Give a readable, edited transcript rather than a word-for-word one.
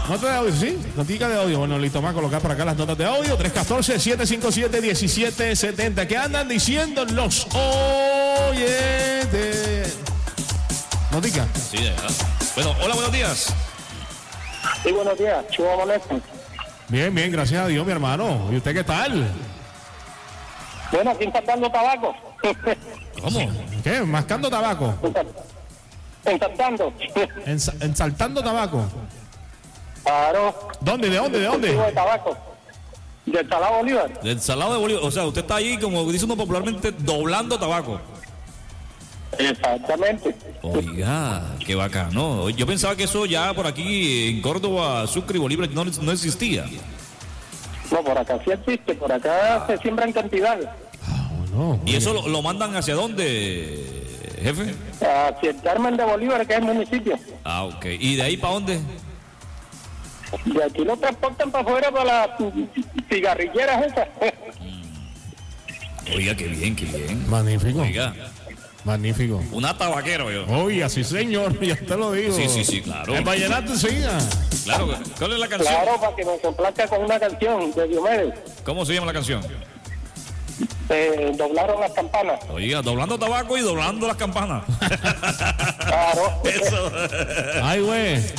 Nota de audio, sí, notica de audio. Bueno, listo, vamos a colocar por acá las notas de audio. 314-757-1770. ¿Qué andan diciendo los oyentes? Notica. Sí, de verdad. Bueno, hola, buenos días. Sí, buenos días, Chubo Molesto. Bien, bien, gracias a Dios, mi hermano. ¿Y usted qué tal? Bueno, aquí encantando tabaco. ¿Cómo? ¿Qué? ¿Mascando tabaco? Encantando. ¿Ensaltando tabaco? Claro. ¿Dónde? ¿De dónde? ¿De Cultivo dónde? de tabaco. Del Salado Bolívar. Del Salado de Bolívar. O sea, usted está ahí, como dice uno popularmente, doblando tabaco. Exactamente. Oiga, qué bacano. Yo pensaba que eso ya por aquí en Córdoba, Sucre y Bolívar no existía. No, por acá sí existe, por acá se siembra en cantidades. No. ¿Y eso lo mandan hacia dónde, jefe? Hacia el Carmen de Bolívar, que es el municipio. Ah, ok. ¿Y de ahí para dónde? De aquí lo transportan para afuera para las cigarrilleras esas. Oiga, qué bien, qué bien. Magnífico. Oiga, Magnífico. una tabaquero yo. Oiga, sí, señor, ya te lo digo. Sí, claro. El vallenato enseguida. Claro, ¿cuál es la canción? Claro, para que nos complazca con una canción de Diomedes. ¿Cómo se llama la canción? Doblaron las campanas. Oiga, doblando tabaco y doblando las campanas. Claro. Eso. Ay, güey.